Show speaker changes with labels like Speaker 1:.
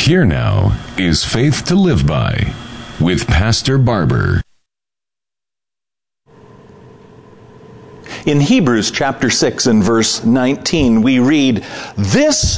Speaker 1: Here now is Faith to Live By with Pastor Barber.
Speaker 2: In Hebrews chapter 6 and verse 19, we read, "This